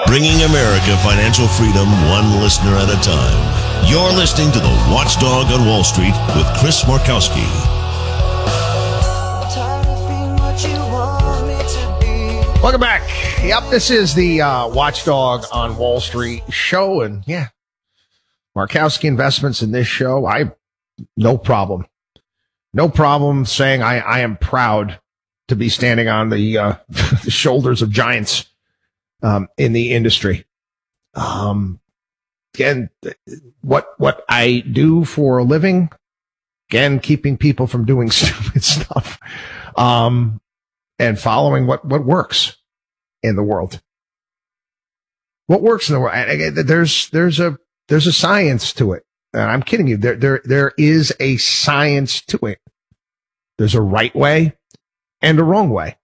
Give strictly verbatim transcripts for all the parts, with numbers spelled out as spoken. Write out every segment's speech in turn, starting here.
Bringing America financial freedom one listener at a time. You're listening to The Watchdog on Wall Street with Chris Markowski. Welcome back. Yep, this is the uh, Watchdog on Wall Street show. And yeah, Markowski Investments in this show, I no problem. No problem saying I, I am proud to be standing on the, uh, the shoulders of giants um, in the industry. Um, again, what what I do for a living, again, keeping people from doing stupid stuff, um, and following what, what works in the world. What works in the world? And there's there's a there's a science to it. And I'm kidding you. There there there is a science to it. There's a right way and a wrong way.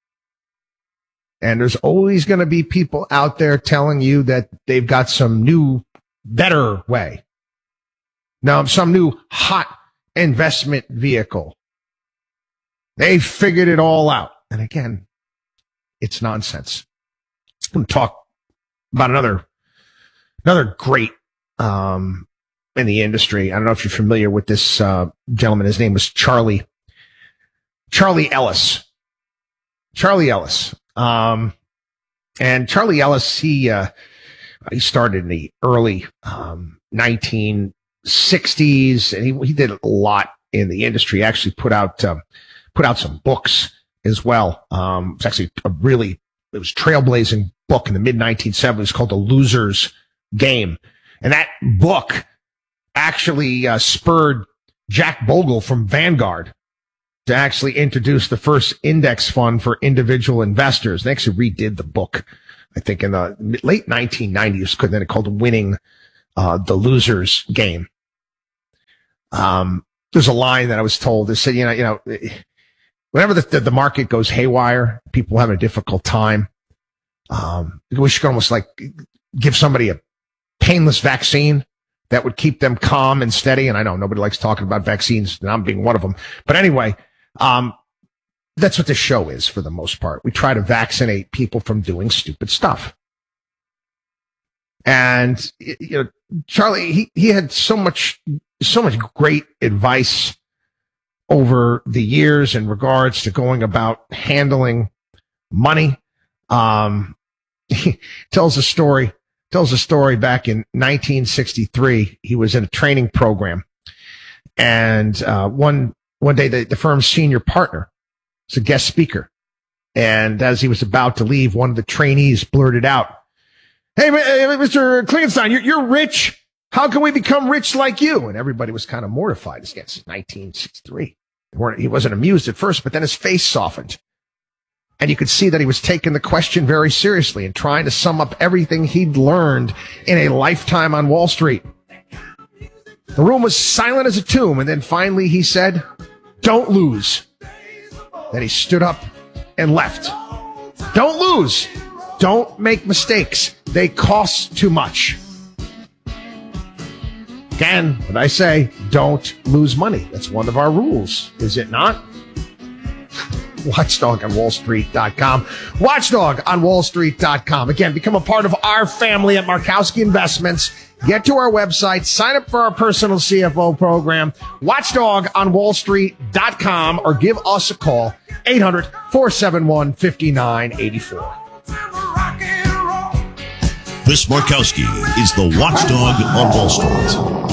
And there's always going to be people out there telling you that they've got some new, better way. Now, some new hot investment vehicle. They figured it all out. And again, it's nonsense. I'm going to talk about another, another great, um, in the industry. I don't know if you're familiar with this, uh, gentleman. His name was Charlie, Charlie Ellis. Charlie Ellis. Um, and Charlie Ellis, he, uh, he started in the early, um, nineteen sixties, and he, he did a lot in the industry. He actually put out, um, put out some books as well. Um, it's actually a really, it was trailblazing book in the mid nineteen seventies called The Loser's Game. And that book actually, uh, spurred Jack Bogle from Vanguard to actually introduce the first index fund for individual investors. They actually redid the book, I think, in the late nineteen nineties, then it called Winning uh, the Loser's Game. Um, there's a line that I was told that said, you know, you know, whenever the, the, the market goes haywire, people have a difficult time. Um, we should almost like give somebody a painless vaccine that would keep them calm and steady. And I know nobody likes talking about vaccines, and I'm being one of them. But anyway, um, that's what this show is for the most part. We try to vaccinate people from doing stupid stuff. And, you know, Charlie, he, he had so much, so much great advice over the years in regards to going about handling money. Um, he tells a story, tells a story back in nineteen sixty-three. He was in a training program, and, uh, one, one day the, the firm's senior partner was a guest speaker. And as he was about to leave, one of the trainees blurted out, "Hey, Mister Klingenstein, you're, you're rich. How can we become rich like you?" And everybody was kind of mortified. It's nineteen sixty-three. He wasn't amused at first, but then his face softened. And you could see that he was taking the question very seriously and trying to sum up everything he'd learned in a lifetime on Wall Street. The room was silent as a tomb, and then finally he said, "Don't lose." Then he stood up and left. Don't lose. Don't make mistakes. They cost too much. Again, what I say, don't lose money. That's one of our rules, is it not? Watchdog on Wall Street dot com. Watchdog on Wall Street dot com. Again, become a part of our family at Markowski Investments. Get to our website, sign up for our personal C F O program, Watchdog on Wall Street dot com, or give us a call, eight hundred, four seven one, five nine eight four. Chris Markowski is the Watchdog on Wall Street.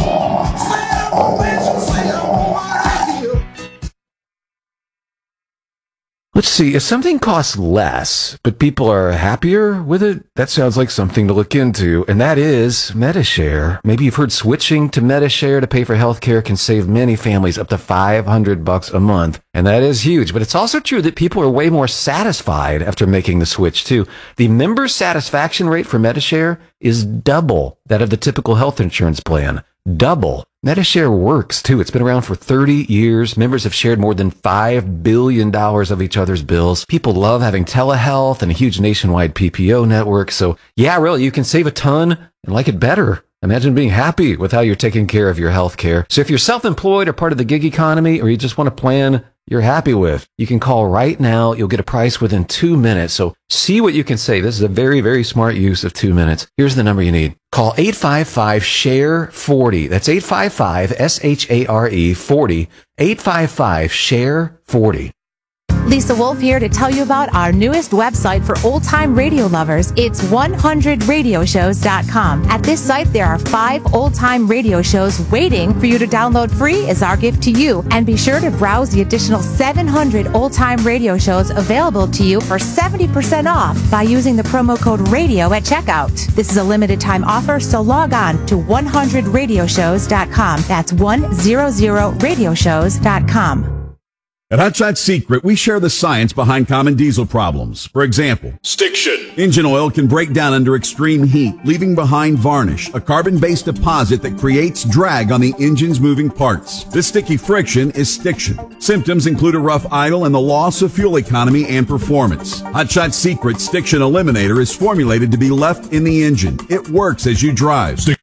Let's see, if something costs less, but people are happier with it, that sounds like something to look into, and that is Medi-Share. Maybe you've heard switching to Medi-Share to pay for healthcare can save many families up to five hundred bucks a month, and that is huge. But it's also true that people are way more satisfied after making the switch, too. The member satisfaction rate for Medi-Share is double that of the typical health insurance plan. Double. Medi-Share works, too. It's been around for thirty years. Members have shared more than five billion dollars of each other's bills. People love having telehealth and a huge nationwide P P O network. So, yeah, really, you can save a ton and like it better. Imagine being happy with how you're taking care of your health care. So if you're self-employed or part of the gig economy, or you just want to plan you're happy with. You can call right now. You'll get a price within two minutes. So see what you can save. This is a very, very smart use of two minutes. Here's the number you need. Call eight five five, S H A R E, forty. That's eight five five, S H A R E, forty. eight five five, S H A R E, forty. Lisa Wolf here to tell you about our newest website for old-time radio lovers. It's one hundred radio shows dot com. At this site, there are five old-time radio shows waiting for you to download free as our gift to you. And be sure to browse the additional seven hundred old-time radio shows available to you for seventy percent off by using the promo code RADIO at checkout. This is a limited-time offer, so log on to one hundred radio shows dot com. That's one hundred radio shows dot com. At Hot Shot Secret, we share the science behind common diesel problems. For example, stiction. Engine oil can break down under extreme heat, leaving behind varnish, a carbon-based deposit that creates drag on the engine's moving parts. This sticky friction is stiction. Symptoms include a rough idle and the loss of fuel economy and performance. Hot Shot Secret Stiction Eliminator is formulated to be left in the engine. It works as you drive. Stick-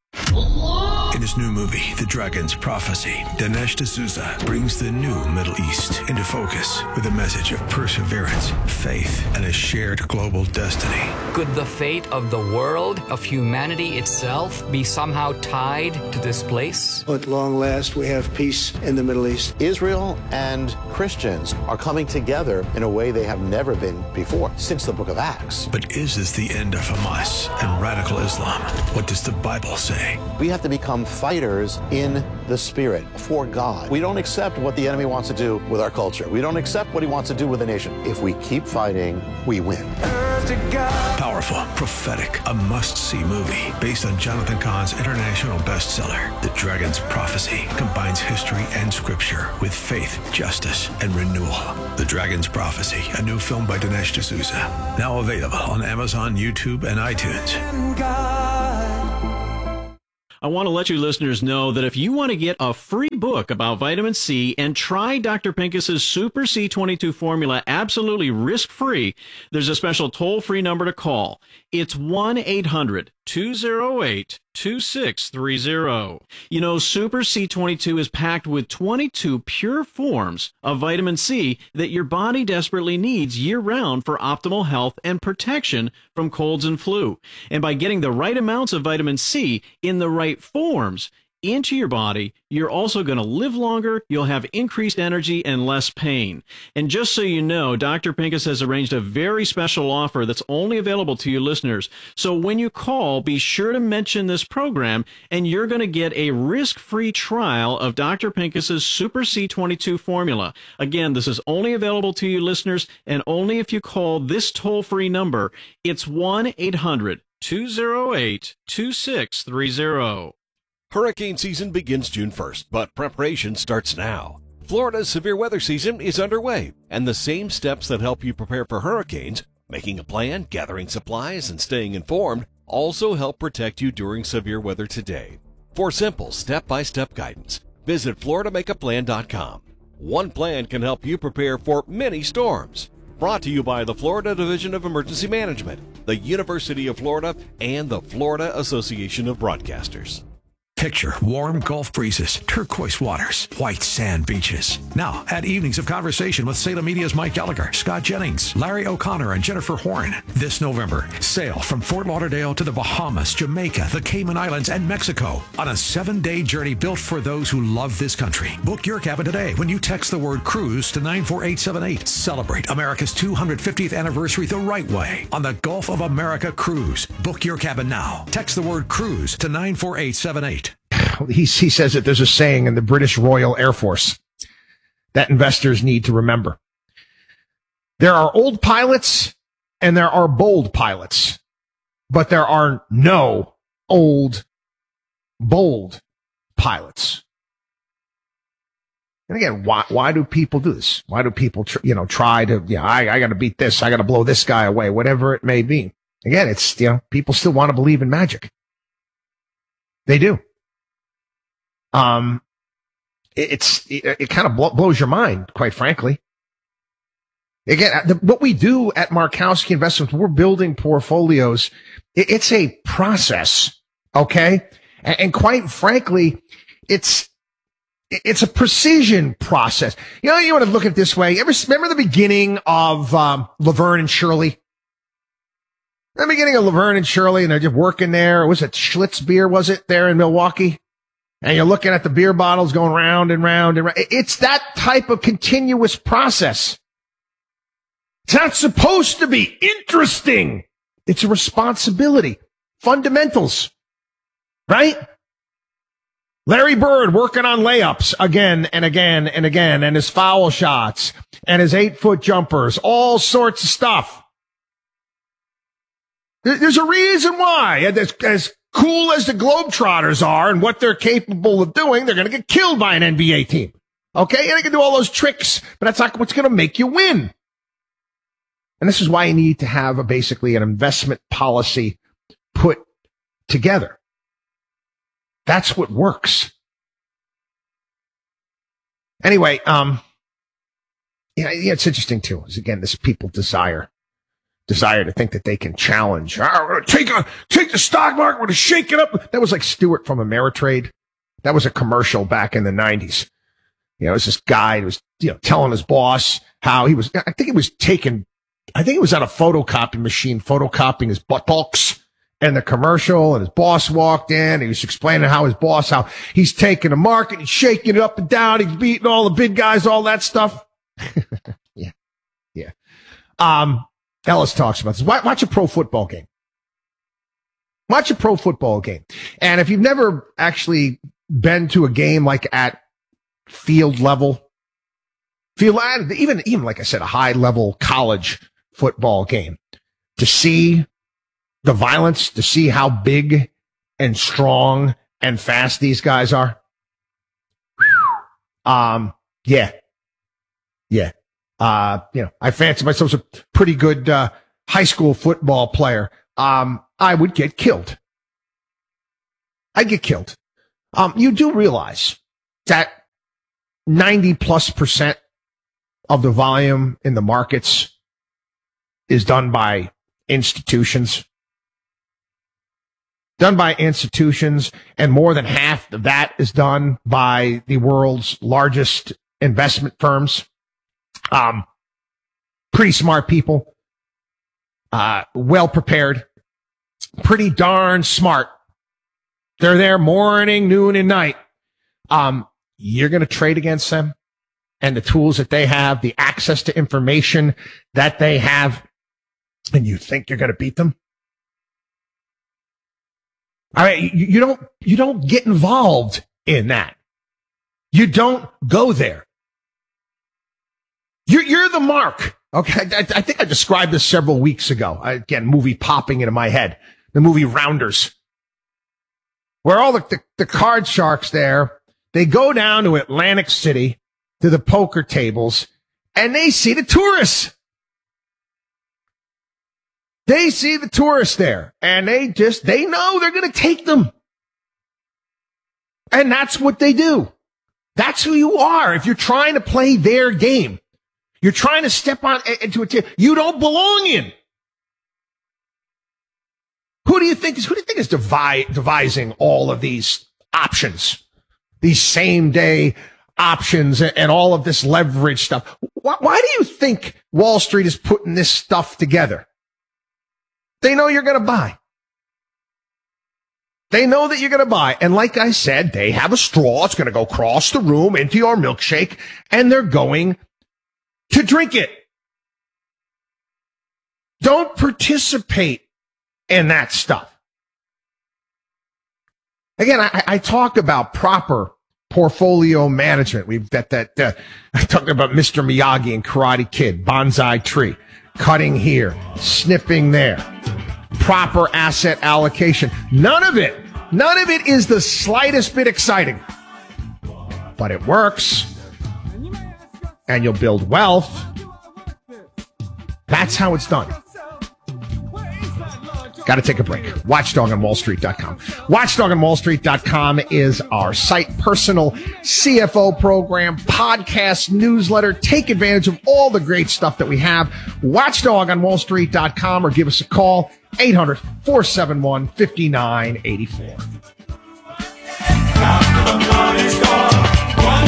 In his new movie, The Dragon's Prophecy, Dinesh D'Souza brings the new Middle East into focus with a message of perseverance, faith, and a shared global destiny. Could the fate of the world, of humanity itself, be somehow tied to this place? At long last, we have peace in the Middle East. Israel and Christians are coming together in a way they have never been before, since the book of Acts. But is this the end of Hamas and radical Islam? What does the Bible say? We have to become fighters in the spirit for God. We don't accept what the enemy wants to do with our culture. We don't accept what he wants to do with the nation. If we keep fighting, we win. Powerful, prophetic, a must-see movie based on Jonathan Cahn's international bestseller, The Dragon's Prophecy, combines history and scripture with faith, justice, and renewal. The Dragon's Prophecy, a new film by Dinesh D'Souza, now available on Amazon, YouTube, and iTunes. I want to let you listeners know that if you want to get a free book about vitamin C and try Doctor Pincus's Super C twenty-two formula absolutely risk-free, there's a special toll-free number to call. It's one eight hundred, two oh eight, two six three oh. You know, Super C twenty-two is packed with twenty-two pure forms of vitamin C that your body desperately needs year-round for optimal health and protection from colds and flu. And by getting the right amounts of vitamin C in the right forms into your body, you're also going to live longer, you'll have increased energy and less pain. And just so you know, Doctor Pincus has arranged a very special offer that's only available to you listeners. So when you call, be sure to mention this program, and you're going to get a risk-free trial of Doctor Pincus's Super C twenty-two formula. Again, this is only available to you listeners, and only if you call this toll-free number. It's one eight hundred, two oh eight, two six three oh. Hurricane season begins June first, but preparation starts now. Florida's severe weather season is underway, and the same steps that help you prepare for hurricanes, making a plan, gathering supplies, and staying informed, also help protect you during severe weather today. For simple step-by-step guidance, visit Florida Make A Plan dot com. One plan can help you prepare for many storms. Brought to you by the Florida Division of Emergency Management, the University of Florida, and the Florida Association of Broadcasters. Picture warm Gulf breezes, turquoise waters, white sand beaches. Now, add evenings of conversation with Salem Media's Mike Gallagher, Scott Jennings, Larry O'Connor, and Jennifer Horn. This November, sail from Fort Lauderdale to the Bahamas, Jamaica, the Cayman Islands, and Mexico on a seven-day journey built for those who love this country. Book your cabin today when you text the word cruise to nine four eight seven eight. Celebrate America's two hundred fiftieth anniversary the right way on the Gulf of America Cruise. Book your cabin now. Text the word cruise to nine four eight seven eight. He, he says that there's a saying in the British Royal Air Force that investors need to remember. There are old pilots and there are bold pilots, but there are no old, bold pilots. And again, why, why do people do this? Why do people, tr- you know, try to, yeah, I, I got to beat this. I got to blow this guy away, whatever it may be. Again, it's, you know, people still want to believe in magic. They do. Um, it, it's, it, it kind of bl- blows your mind, quite frankly. Again, the, what we do at Markowski Investments, we're building portfolios. It, it's a process. Okay. And, and quite frankly, it's, It's a precision process. You know, you want to look at it this way. Ever remember the beginning of um, Laverne and Shirley? The beginning of Laverne and Shirley, and they're just working there. Was it Schlitz beer? Was it there in Milwaukee? And you're looking at the beer bottles going round and round and round. It's that type of continuous process. It's not supposed to be interesting. It's a responsibility. Fundamentals. Right? Larry Bird working on layups again and again and again, and his foul shots and his eight-foot jumpers, all sorts of stuff. There's a reason why. As, as cool as the Globetrotters are and what they're capable of doing, they're going to get killed by an N B A team. Okay? And they can do all those tricks, but that's not what's going to make you win. And this is why you need to have a, basically an investment policy put together. That's what works. Anyway, um, yeah, yeah, it's interesting too. Is again, this people desire, desire to think that they can challenge. Oh, take a, take the stock market, we're going to shake it up. That was like Stewart from Ameritrade. That was a commercial back in the nineties. You know, it was this guy who was, you know, telling his boss how he was, I think he was taking, I think it was on a photocopy machine, photocopying his buttocks. And the commercial, and his boss walked in, and he was explaining how his boss, how he's taking the market, he's shaking it up and down, he's beating all the big guys, all that stuff. yeah. Yeah. Um, Ellis talks about this. Watch a pro football game. Watch a pro football game. And if you've never actually been to a game like at field level, field, even, even like I said, a high level college football game, to see the violence, to see how big and strong and fast these guys are. Um, yeah. Yeah. Uh, you know, I fancy myself a pretty good, uh, high school football player. Um, I would get killed. I'd get killed. Um, you do realize that ninety plus percent of the volume in the markets is done by institutions. Done by institutions, and more than half of that is done by the world's largest investment firms. Um, pretty smart people, uh, well prepared, pretty darn smart. They're there morning, noon, and night. Um, you're going to trade against them and the tools that they have, the access to information that they have, and you think you're going to beat them? All right, you, you don't, you don't get involved in that. You don't go there. You're, you're the mark. Okay. I, I think I described this several weeks ago. I, again, movie popping into my head. The movie Rounders. Where all the, the, the card sharks there, they go down to Atlantic City to the poker tables and they see the tourists. They see the tourists there, and they just, they know they're going to take them. And that's what they do. That's who you are. If you're trying to play their game, you're trying to step on into a team you don't belong in. Who do you think is, who do you think is devi- devising all of these options? These same day options and, and all of this leverage stuff. Why, why do you think Wall Street is putting this stuff together? They know you're going to buy. They know that you're going to buy. And like I said, they have a straw. It's going to go across the room into your milkshake, and they're going to drink it. Don't participate in that stuff. Again, I, I talk about proper portfolio management. We've got that, uh, I talked about Mister Miyagi and Karate Kid, bonsai tree, cutting here, snipping there. Proper asset allocation. None of it, none of it is the slightest bit exciting. But it works. And you'll build wealth. That's how it's done. Got to take a break. watchdog on wall street dot com. watchdog on wall street dot com is our site. Personal C F O program, podcast, newsletter. Take advantage of all the great stuff that we have. watchdog on wall street dot com, or give us a call. eight hundred, four seven one, five nine eight four.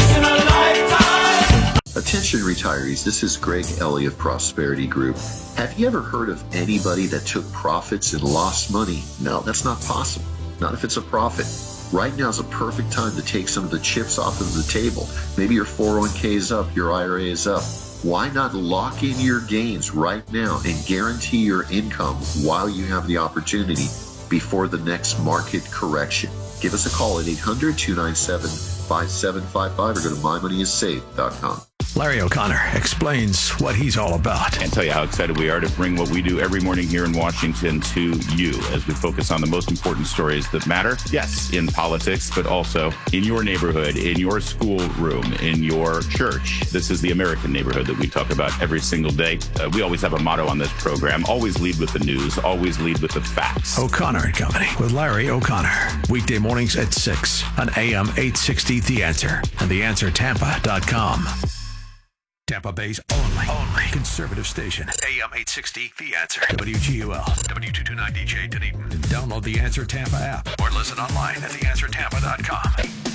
Attention retirees, this is Greg Ellie of Prosperity Group. Have you ever heard of anybody that took profits and lost money? No, that's not possible. Not if it's a profit. Right now is a perfect time to take some of the chips off of the table. Maybe your four oh one k is up, your I R A is up. Why not lock in your gains right now and guarantee your income while you have the opportunity before the next market correction? Give us a call at eight hundred, two nine seven, five seven five five or go to my money is saved dot com. Larry O'Connor explains what he's all about. And tell you how excited we are to bring what we do every morning here in Washington to you as we focus on the most important stories that matter. Yes, in politics, but also in your neighborhood, in your schoolroom, in your church. This is the American neighborhood that we talk about every single day. Uh, we always have a motto on this program. Always lead with the news. Always lead with the facts. O'Connor and Company with Larry O'Connor. Weekday mornings at six on A M eight sixty The Answer and the answer tampa dot com. Tampa Bay's only, only conservative station. A M eight sixty, The Answer. W G U L, W two twenty-nine D J Dunedin. Download the Answer Tampa app or listen online at the answer tampa dot com.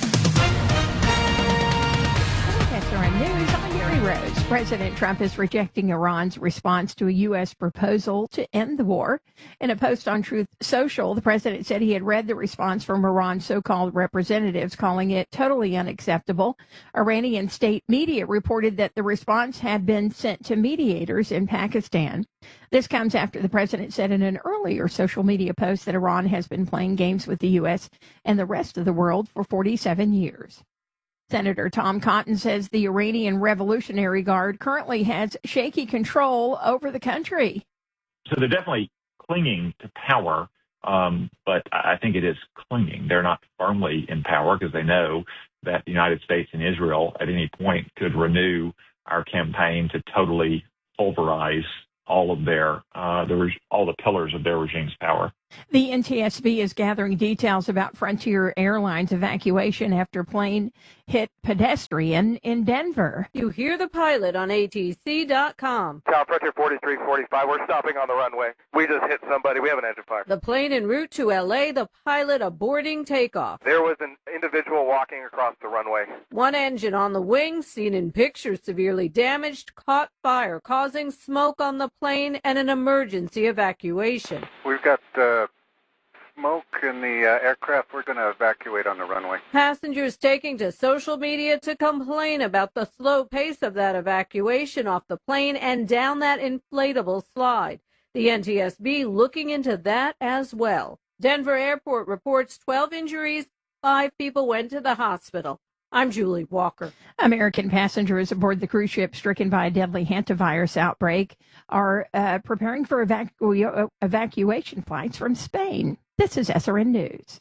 S R N News, I'm Gary Rose. President Trump is rejecting Iran's response to a U S proposal to end the war. In a post on Truth Social, the president said he had read the response from Iran's so-called representatives, calling it totally unacceptable. Iranian state media reported that the response had been sent to mediators in Pakistan. This comes after the president said in an earlier social media post that Iran has been playing games with the U S and the rest of the world for forty-seven years. Senator Tom Cotton says the Iranian Revolutionary Guard currently has shaky control over the country. So they're definitely clinging to power, um, but I think it is clinging. They're not firmly in power because they know that the United States and Israel at any point could renew our campaign to totally pulverize all of their, uh, the, all the pillars of their regime's power. The N T S B is gathering details about Frontier Airlines evacuation after plane hit pedestrian in Denver. You hear the pilot on A T C dot com. Tower Frontier forty-three forty-five, we're stopping on the runway. We just hit somebody. We have an engine fire. The plane en route to L A, the pilot aborting takeoff. There was an individual walking across the runway. One engine on the wing, seen in pictures severely damaged, caught fire, causing smoke on the plane and an emergency evacuation. We've got uh, smoke in the uh, aircraft. We're going to evacuate on the runway. Passengers taking to social media to complain about the slow pace of that evacuation off the plane and down that inflatable slide. The N T S B looking into that as well. Denver Airport reports twelve injuries, five people went to the hospital. I'm Julie Walker. American passengers aboard the cruise ship stricken by a deadly hantavirus outbreak are uh, preparing for evacu- evacuation flights from Spain. This is S R N News.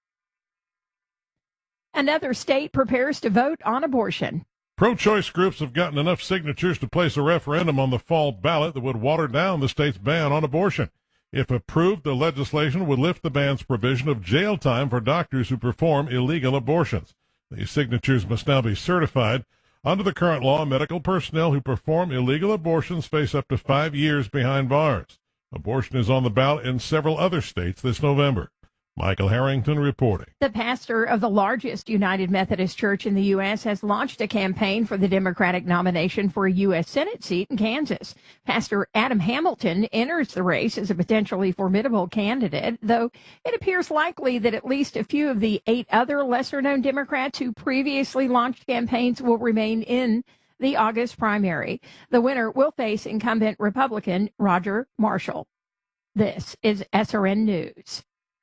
Another state prepares to vote on abortion. Pro-choice groups have gotten enough signatures to place a referendum on the fall ballot that would water down the state's ban on abortion. If approved, the legislation would lift the ban's provision of jail time for doctors who perform illegal abortions. These signatures must now be certified. Under the current law, medical personnel who perform illegal abortions face up to five years behind bars. Abortion is on the ballot in several other states this November. Michael Harrington reporting. The pastor of the largest United Methodist Church in the U S has launched a campaign for the Democratic nomination for a U S Senate seat in Kansas. Pastor Adam Hamilton enters the race as a potentially formidable candidate, though it appears likely that at least a few of the eight other lesser-known Democrats who previously launched campaigns will remain in the August primary. The winner will face incumbent Republican Roger Marshall. This is S R N News.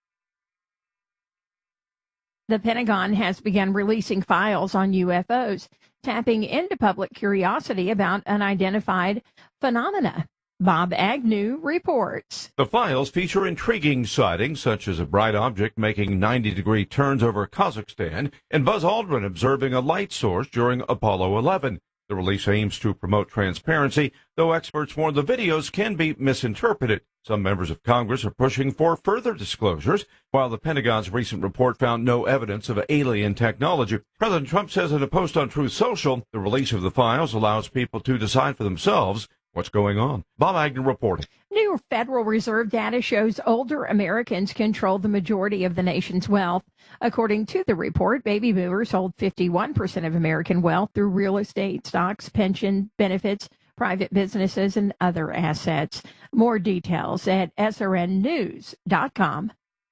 The Pentagon has begun releasing files on U F Os, tapping into public curiosity about unidentified phenomena. Bob Agnew reports. The files feature intriguing sightings, such as a bright object making ninety-degree turns over Kazakhstan and Buzz Aldrin observing a light source during Apollo eleven. The release aims to promote transparency, though experts warn the videos can be misinterpreted. Some members of Congress are pushing for further disclosures, while the Pentagon's recent report found no evidence of alien technology. President Trump says in a post on Truth Social, the release of the files allows people to decide for themselves What's going on? Bob Agnew reporting. New Federal Reserve data shows older Americans control the majority of the nation's wealth. According to the report, baby boomers hold fifty-one percent of American wealth through real estate, stocks, pension benefits, private businesses, and other assets. More details at S R N news dot com.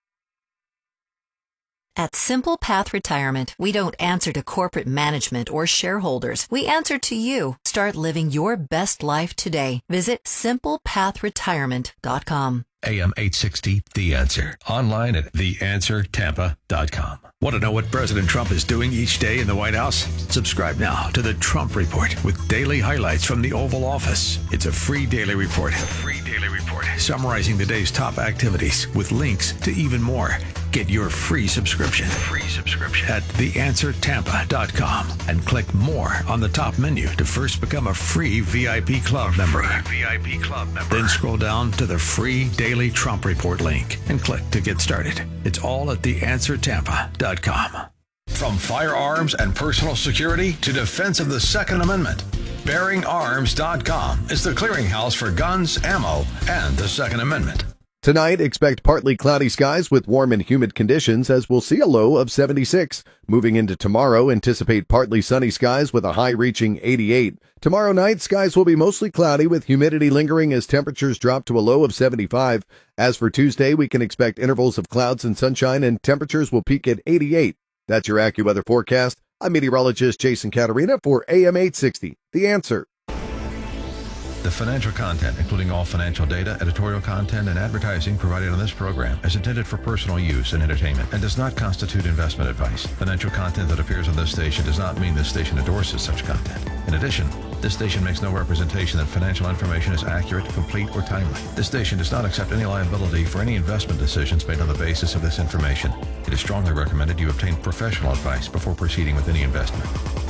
At Simple Path Retirement, we don't answer to corporate management or shareholders. We answer to you. Start living your best life today. Visit simple path retirement dot com. A M eight sixty, The Answer. Online at the answer tampa dot com. Want to know what President Trump is doing each day in the White House? Subscribe now to the Trump Report with daily highlights from the Oval Office. It's a free daily report. A free daily report summarizing the day's top activities with links to even more. Get your free subscription. Free subscription at the answer tampa dot com and click more on the top menu to first become a free V I P club member. V I P club member. Then scroll down to the free daily Trump Report link and click to get started. It's all at the answer tampa dot com. From firearms and personal security to defense of the Second Amendment, bearing arms dot com is the clearinghouse for guns, ammo, and the Second Amendment. Tonight, expect partly cloudy skies with warm and humid conditions as we'll see a low of seventy-six. Moving into tomorrow, anticipate partly sunny skies with a high reaching eighty-eight. Tomorrow night, skies will be mostly cloudy with humidity lingering as temperatures drop to a low of seventy-five. As for Tuesday, we can expect intervals of clouds and sunshine and temperatures will peak at eighty-eight. That's your AccuWeather forecast. I'm meteorologist Jason Caterina for A M eight sixty, The Answer. The financial content, including all financial data, editorial content, and advertising provided on this program is intended for personal use and entertainment and does not constitute investment advice. Financial content that appears on this station does not mean this station endorses such content. In addition, this station makes no representation that financial information is accurate, complete, or timely. This station does not accept any liability for any investment decisions made on the basis of this information. It is strongly recommended you obtain professional advice before proceeding with any investment.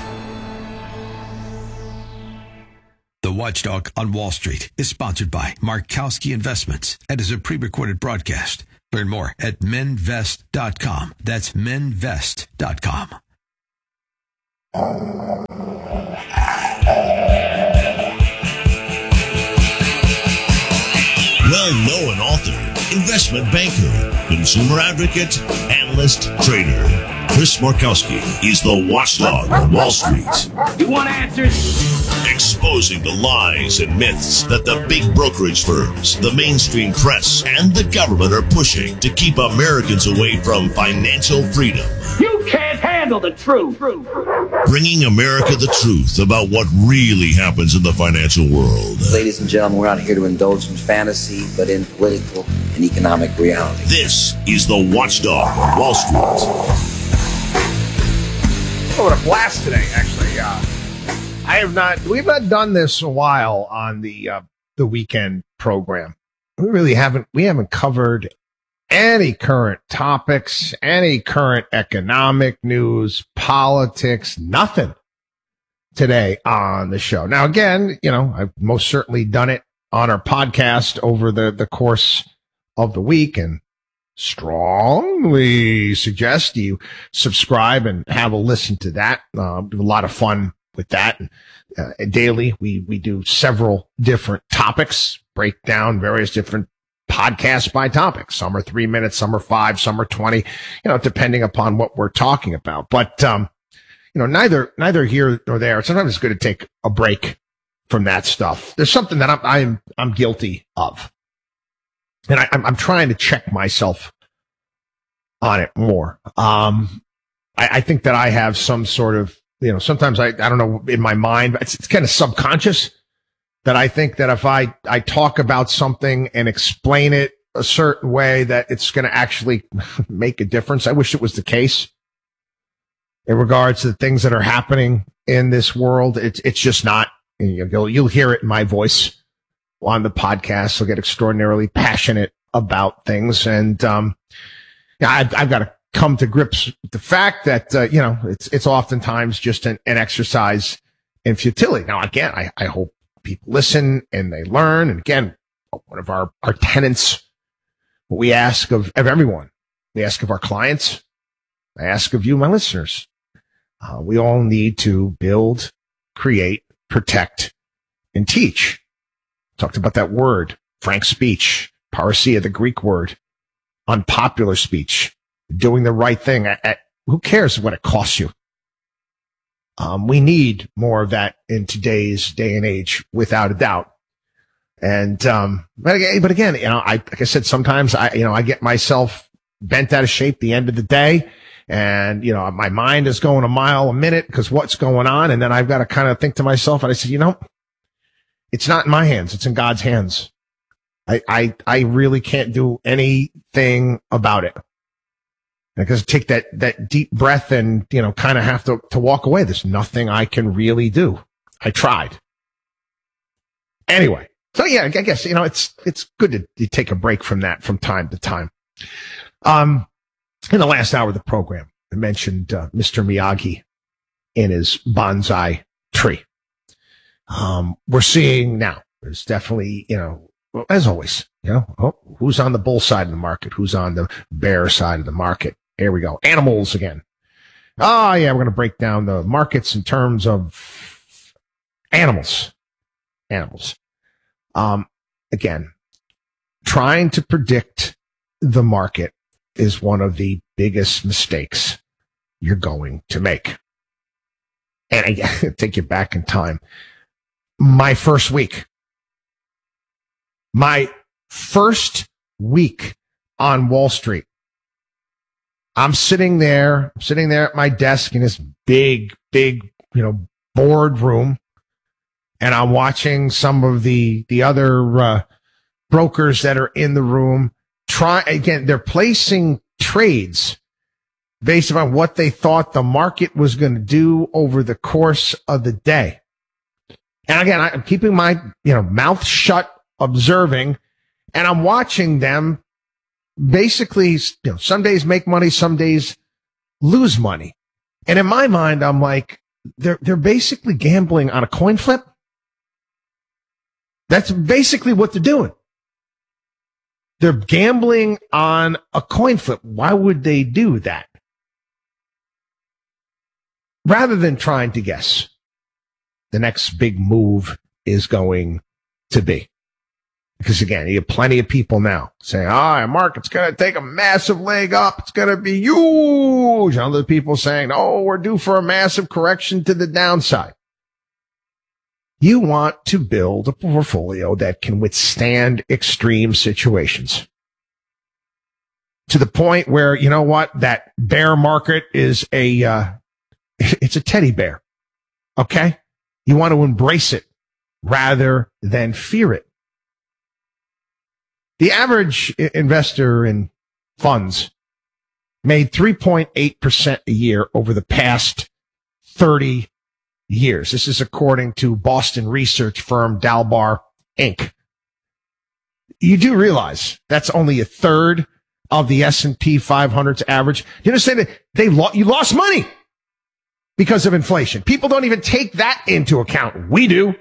The Watchdog on Wall Street is sponsored by Markowski Investments and is a pre-recorded broadcast. Learn more at menvest dot com. That's menvest dot com. Well-known author, investment banker, consumer advocate, analyst, trader. Chris Markowski is the Watchdog on Wall Street. You want answers? Exposing the lies and myths that the big brokerage firms, the mainstream press, and the government are pushing to keep Americans away from financial freedom. You can't handle the truth. Bringing America the truth about what really happens in the financial world. Ladies and gentlemen, we're not here to indulge in fantasy, but in political and economic reality. This is the Watchdog on Wall Street. Oh, what a blast today, actually. Uh, I have not, we've not done this a while on the, uh, the weekend program. We really haven't, we haven't covered any current topics, any current economic news, politics, nothing today on the show. Now, again, you know, I've most certainly done it on our podcast over the, the course of the week and strongly suggest you subscribe and have a listen to that. Uh, we have a lot of fun with that. And, uh, daily, we, we do several different topics, break down various different podcasts by topic. Some are three minutes, some are five, some are twenty, you know, depending upon what we're talking about. But, um, you know, neither, neither here nor there. Sometimes it's good to take a break from that stuff. There's something that I'm, I'm, I'm guilty of. And I, I'm, I'm trying to check myself on it more. Um, I, I think that I have some sort of, you know, sometimes I, I don't know, in my mind, it's, it's kind of subconscious that I think that if I, I talk about something and explain it a certain way, that it's going to actually make a difference. I wish it was the case in regards to the things that are happening in this world. It's, it's just not. You'll, you'll hear it in my voice on the podcast. I'll get extraordinarily passionate about things. And, um, yeah, I've, I've got to come to grips with the fact that, uh, you know, it's, it's oftentimes just an, an exercise in futility. Now, again, I, I hope people listen and they learn. And again, one of our, our tenets, what we ask of, of everyone, we ask of our clients, I ask of you, my listeners, uh, we all need to build, create, protect, and teach. Talked about that word, frank speech, parousia, the Greek word, unpopular speech, doing the right thing. At, at, who cares what it costs you? Um, we need more of that in today's day and age, without a doubt. And, um, but again, but again, you know, I, like I said, sometimes I, you know, I get myself bent out of shape the end of the day, and, you know, my mind is going a mile a minute because what's going on. And then I've got to kind of think to myself, and I said, you know, it's not in my hands. It's in God's hands. I, I, I really can't do anything about it. Because take that, that deep breath and, you know, kind of have to, to walk away. There's nothing I can really do. I tried. Anyway. So yeah, I guess, you know, it's, it's good to, to take a break from that from time to time. Um, in the last hour of the program, I mentioned, uh, Mister Miyagi in his bonsai tree. Um, we're seeing now, there's definitely, you know, as always, you know, oh, who's on the bull side of the market? Who's on the bear side of the market? Here we go. Animals again. Oh yeah, we're going to break down the markets in terms of animals. Animals. Um, again, trying to predict the market is one of the biggest mistakes you're going to make. And I take you back in time. My first week, my first week on Wall Street, I'm sitting there, I'm sitting there at my desk in this big, big, you know, boardroom. And I'm watching some of the, the other, uh, brokers that are in the room try again. They're placing trades based upon what they thought the market was going to do over the course of the day. And again, I'm keeping my, you know, mouth shut, observing, and I'm watching them basically, you know, some days make money, some days lose money. And in my mind, I'm like, they're, they're basically gambling on a coin flip. That's basically what they're doing. They're gambling on a coin flip. Why would they do that? Rather than trying to guess the next big move is going to be. Because again, you have plenty of people now saying, ah, oh, market's going to take a massive leg up. It's going to be huge. And other people saying, oh, we're due for a massive correction to the downside. You want to build a portfolio that can withstand extreme situations. To the point where, you know what, that bear market is a, uh, it's a teddy bear. Okay? You want to embrace it rather than fear it. The average investor in funds made three point eight percent a year over the past thirty years. This is according to Boston research firm Dalbar Incorporated. You do realize that's only a third of the S and P five hundred's average. You understand that they lo- you lost money because of inflation. People don't even take that into account. We do.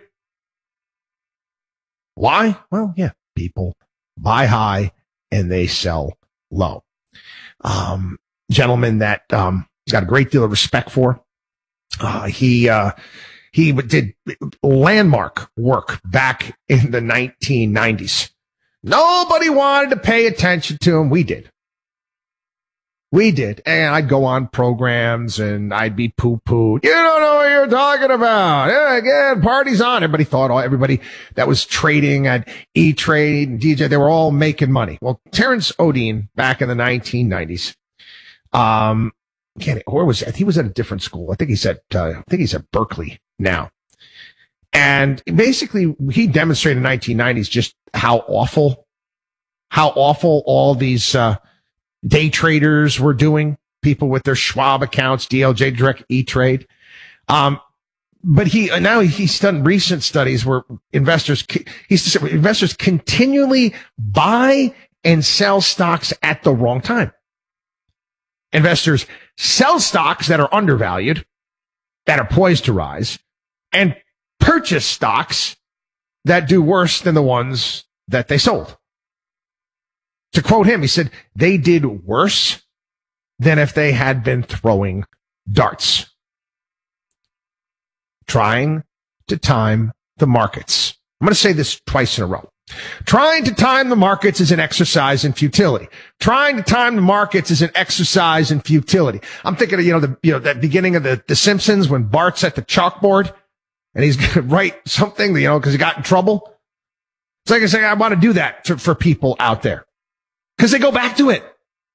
Why? Well, yeah, people buy high and they sell low. Um, gentleman that um, got a great deal of respect for. Uh, he, uh, he did landmark work back in the nineteen nineties. Nobody wanted to pay attention to him. We did. We did. And I'd go on programs and I'd be poo-pooed. You don't know what you're talking about. Yeah, again, party's on. Everybody thought, all everybody that was trading at E-Trade and D J, they were all making money. Well, Terrence Odine back in the nineteen nineties, um, Can't, where was he? He was at a different school. I think he's at, uh, I think he's at Berkeley now. And basically, he demonstrated in the nineteen nineties just how awful, how awful all these uh, day traders were doing. People with their Schwab accounts, D L J Direct, E-Trade. Um, but he now he's done recent studies where investors he's investors continually buy and sell stocks at the wrong time. Investors sell stocks that are undervalued, that are poised to rise, and purchase stocks that do worse than the ones that they sold. To quote him, he said, they did worse than if they had been throwing darts. Trying to time the markets I'm going to say this twice in a row. Trying to time the markets is an exercise in futility. Trying to time the markets is an exercise in futility. I'm thinking of, you know, the, you know, that beginning of the, the Simpsons when Bart's at the chalkboard and he's going to write something, you know, because he got in trouble. It's like I say, I want to do that for, for people out there because they go back to it.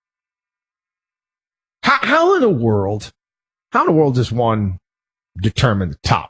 How, how in the world, how in the world does one determine the top?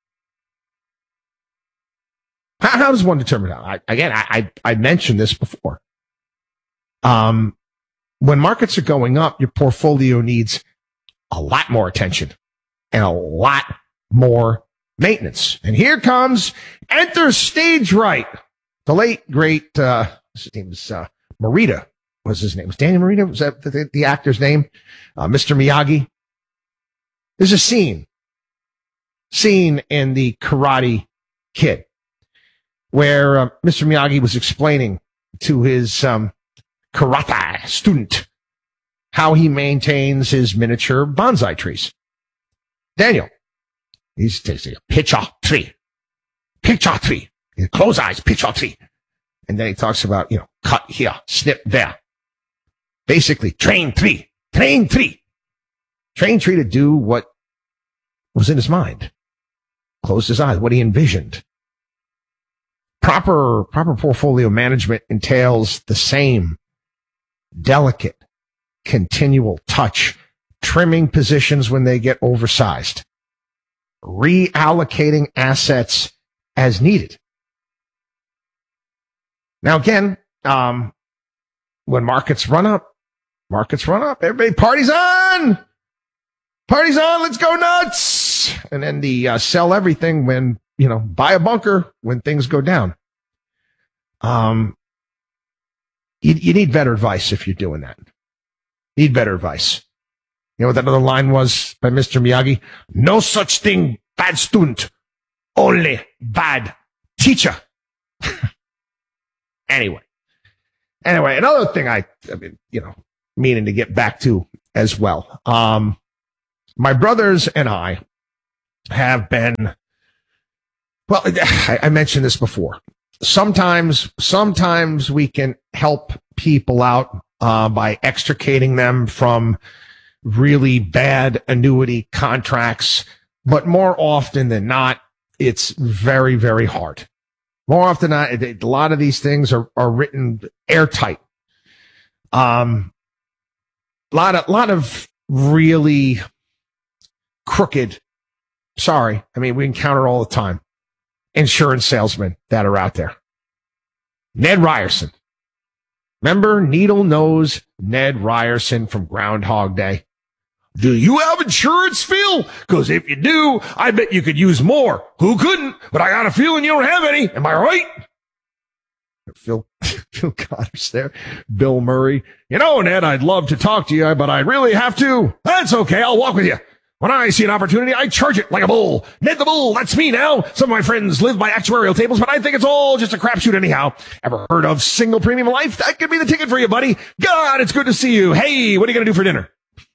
How, how does one determine that? I, again, I, I, I mentioned this before. Um, when markets are going up, your portfolio needs a lot more attention and a lot more maintenance. And here comes, enter stage right. The late, great, uh, his name was, uh, Morita was his name. Was Daniel Morita? Was that the, the actor's name? Uh, Mister Miyagi. There's a scene, scene in the Karate Kid where uh, Mister Miyagi was explaining to his um, karate student how he maintains his miniature bonsai trees. Daniel, he's taking a picture tree, picture tree, close eyes, picture tree. And then he talks about, you know, cut here, snip there. Basically, train tree, train tree, train tree to do what was in his mind. Closed his eyes, what he envisioned. Proper, proper portfolio management entails the same delicate, continual touch, trimming positions when they get oversized, reallocating assets as needed. Now, again, um, when markets run up, markets run up, everybody parties on, parties on, let's go nuts. And then the uh, sell everything when, you know, buy a bunker when things go down. Um, you, you need better advice if you're doing that. Need better advice. You know what that other line was by Mister Miyagi? No such thing, bad student, only bad teacher. Anyway, anyway, another thing I, I mean, you know, meaning to get back to as well. Um, my brothers and I have been, well, I, I mentioned this before. Sometimes, sometimes we can help people out, uh, by extricating them from really bad annuity contracts. But more often than not, it's very, very hard. More often than not, a lot of these things are, are written airtight. Um, a lot of, lot of really crooked, sorry, I mean, we encounter all the time, insurance salesmen that are out there. Ned Ryerson. Remember Needle Nose Ned Ryerson from Groundhog Day? Do you have insurance, Phil? Because if you do, I bet you could use more. Who couldn't? But I got a feeling you don't have any. Am I right? Phil, Phil Cotter's there. Bill Murray. You know, Ned, I'd love to talk to you, but I really have to. That's okay. I'll walk with you. When I see an opportunity, I charge it like a bull. Ned the Bull, that's me now. Some of my friends live by actuarial tables, but I think it's all just a crapshoot anyhow. Ever heard of single premium life? That could be the ticket for you, buddy. God, it's good to see you. Hey, what are you going to do for dinner?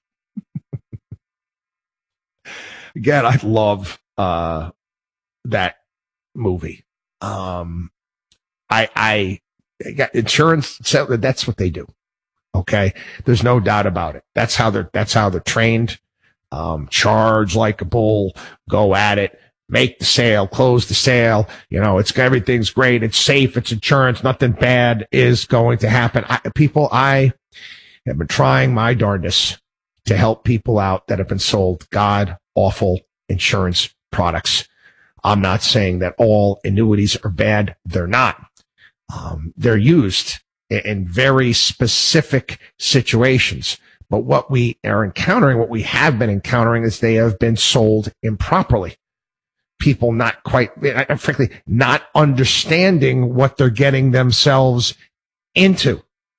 Again, I love uh, that movie. Um, I, I, I got insurance. So that's what they do. Okay, there's no doubt about it. That's how they're. That's how they're trained. Um, charge like a bull. Go at it. Make the sale. Close the sale. You know, it's everything's great. It's safe. It's insurance. Nothing bad is going to happen. I, people, I have been trying my darndest to help people out that have been sold God awful insurance products. I'm not saying that all annuities are bad. They're not. Um, they're used in, in very specific situations. But what we are encountering, what we have been encountering, is they have been sold improperly. People not quite, frankly, not understanding what they're getting themselves into.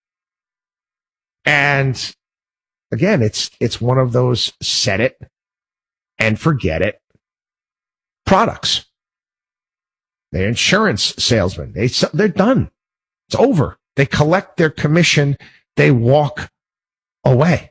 And again, it's, it's one of those set it and forget it products. They're insurance salesmen. They, they're done. It's over. They collect their commission. They walk away.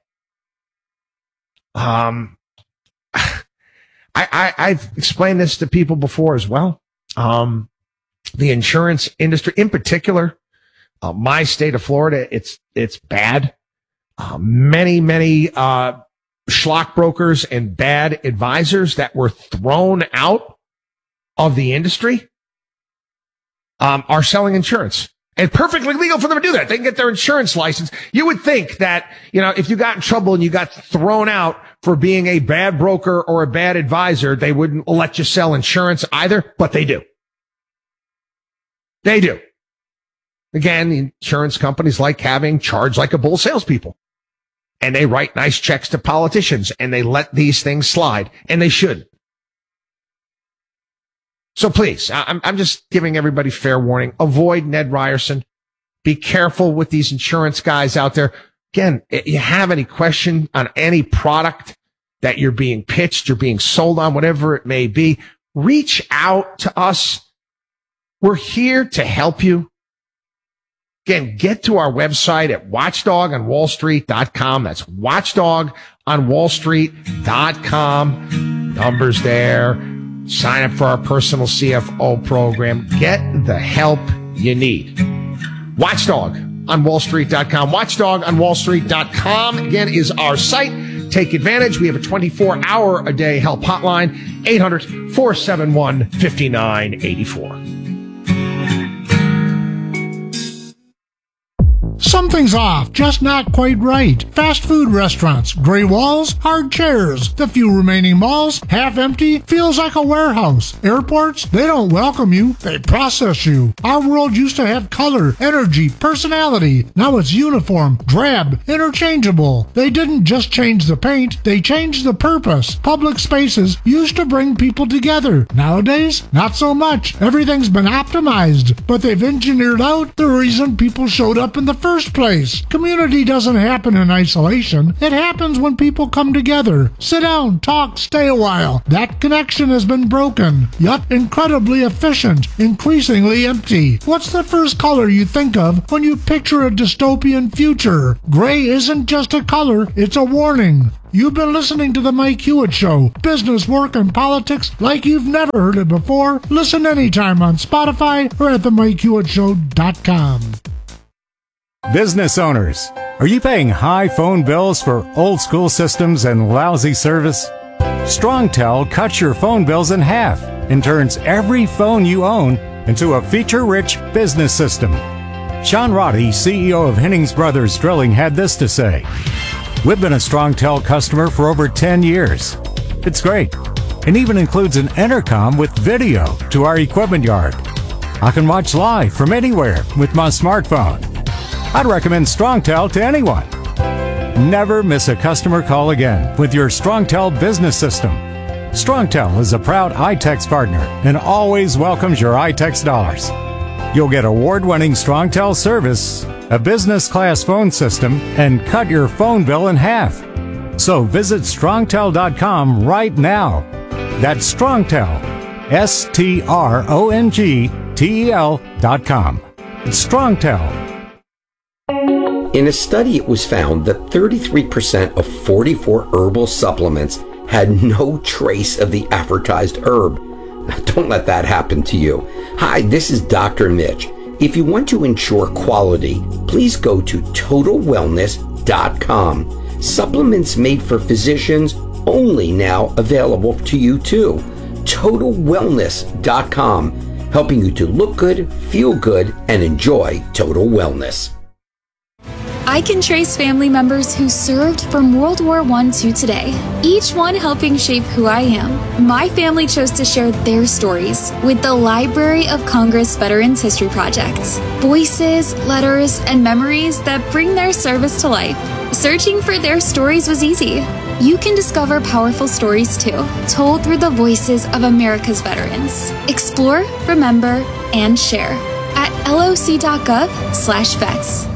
Um, I, I, I've explained this to people before as well. Um, the insurance industry in particular, uh, my state of Florida, it's, it's bad. Uh, many, many, uh, schlock brokers and bad advisors that were thrown out of the industry, um, are selling insurance. And perfectly legal for them to do that. They can get their insurance license. You would think that, you know, if you got in trouble and you got thrown out for being a bad broker or a bad advisor, they wouldn't let you sell insurance either, but they do. They do. Again, the insurance companies like having charge like a bull salespeople. And they write nice checks to politicians and they let these things slide, and they should. So please, I'm, I'm just giving everybody fair warning. Avoid Ned Ryerson. Be careful with these insurance guys out there. Again, if you have any question on any product that you're being pitched, you're being sold on, whatever it may be, reach out to us. We're here to help you. Again, get to our website at watchdog on wall street dot com. That's watchdog on wall street dot com. Numbers there. Sign up for our personal C F O program. Get the help you need. Watchdog on wall street dot com. watchdog on wall street dot com, again, is our site. Take advantage. We have a twenty-four hour a day help hotline, eight hundred, four seven one, five nine eight four. Something's off, just not quite right. Fast food restaurants, gray walls, hard chairs. The few remaining malls, half empty, feels like a warehouse. Airports, they don't welcome you, they process you. Our world used to have color, energy, personality. Now it's uniform, drab, interchangeable. They didn't just change the paint, they changed the purpose. Public spaces used to bring people together. Nowadays, not so much. Everything's been optimized, but they've engineered out the reason people showed up in the first place. Community doesn't happen in isolation. It happens when people come together. Sit down, talk, stay a while. That connection has been broken, yet incredibly efficient, increasingly empty. What's the first color you think of when you picture a dystopian future? Gray isn't just a color, it's a warning. You've been listening to The Mike Hewitt Show. Business, work, and politics like you've never heard it before. Listen anytime on Spotify or at the mike hewitt show dot com. Business owners, are you paying high phone bills for old school systems and lousy service? StrongTel cuts your phone bills in half and turns every phone you own into a feature-rich business system. Sean Roddy, C E O of Hennings Brothers Drilling, had this to say: "We've been a StrongTel customer for over ten years. It's great, and even includes an intercom with video to our equipment yard. I can watch live from anywhere with my smartphone. I'd recommend StrongTel to anyone. Never miss a customer call again with your StrongTel business system. StrongTel is a proud iTex partner and always welcomes your iTex dollars. You'll get award-winning StrongTel service, a business-class phone system, and cut your phone bill in half. So visit strongtel dot com right now. That's StrongTel, S T R O N G T E L dot com. It's StrongTel. In a study, it was found that thirty-three percent of forty-four herbal supplements had no trace of the advertised herb. Now, don't let that happen to you. Hi, this is Doctor Mitch. If you want to ensure quality, please go to total wellness dot com. Supplements made for physicians, only now available to you too. total wellness dot com, helping you to look good, feel good, and enjoy total wellness. I can trace family members who served from World War One to today, each one helping shape who I am. My family chose to share their stories with the Library of Congress Veterans History Project. Voices, letters, and memories that bring their service to life. Searching for their stories was easy. You can discover powerful stories too, told through the voices of America's veterans. Explore, remember, and share at loc dot gov slash vets.